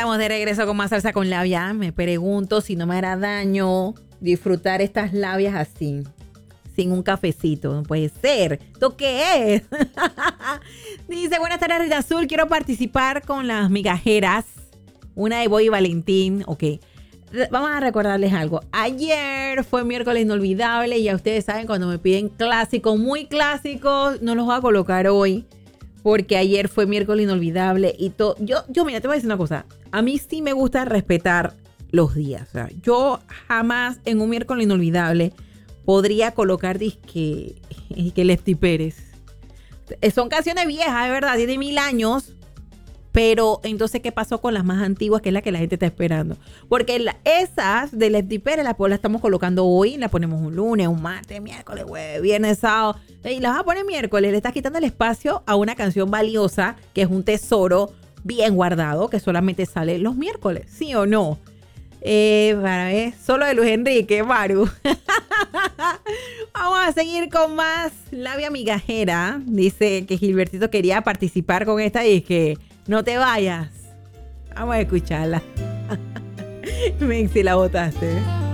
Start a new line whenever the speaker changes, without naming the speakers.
estamos de regreso con más salsa con labia. Me pregunto si no me hará daño disfrutar estas labias así, sin un cafecito. No puede ser. ¿Esto qué es? Dice, buenas tardes, Rita Azul. Quiero participar con las migajeras. Una de Boy y Valentín. Ok. Vamos a recordarles algo. Ayer fue miércoles inolvidable y ya ustedes saben cuando me piden clásicos, muy clásicos, no los voy a colocar hoy porque ayer fue miércoles inolvidable y todo. Yo mira, te voy a decir una cosa. A mí sí me gusta respetar los días. O sea, yo jamás en un miércoles inolvidable podría colocar disque Lefty Pérez. Son canciones viejas, de verdad, tiene 1000 años. Pero entonces, ¿qué pasó con las más antiguas? Que es la que la gente está esperando. Porque esas de Lefty Pérez las estamos colocando hoy. Las ponemos un lunes, un martes, miércoles, jueves, viernes, sábado. Y las vas a poner miércoles. Le estás quitando el espacio a una canción valiosa, que es un tesoro bien guardado, que solamente sale los miércoles. ¿Sí o no? Para ver, solo de Luis Enrique, Maru. Vamos a seguir con más labia migajera. Dice que Gilbertito quería participar con esta y que no te vayas. Vamos a escucharla. Si la botaste.